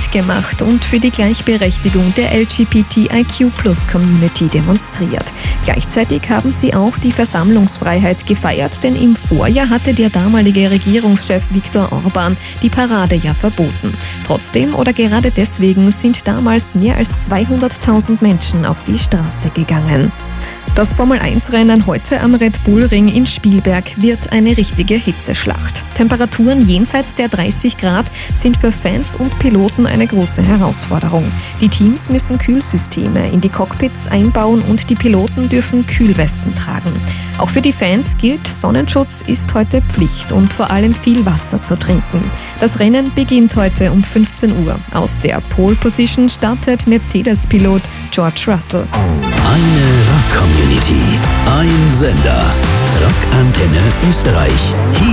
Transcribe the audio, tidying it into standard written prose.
mitgemacht und für die Gleichberechtigung der LGBTIQ+-Community demonstriert. Gleichzeitig haben sie auch die Versammlungsfreiheit gefeiert, denn im Vorjahr hatte der damalige Regierungschef Viktor Orbán die Parade ja verboten. Trotzdem oder gerade deswegen sind damals mehr als 200.000 Menschen auf die Straße gegangen. Das Formel-1-Rennen heute am Red Bull Ring in Spielberg wird eine richtige Hitzeschlacht. Temperaturen jenseits der 30 Grad sind für Fans und Piloten eine große Herausforderung. Die Teams müssen Kühlsysteme in die Cockpits einbauen und die Piloten dürfen Kühlwesten tragen. Auch für die Fans gilt, Sonnenschutz ist heute Pflicht und vor allem viel Wasser zu trinken. Das Rennen beginnt heute um 15 Uhr. Aus der Pole Position startet Mercedes-Pilot George Russell. Eine Rock-Community, ein Sender. Rock Antenne Österreich.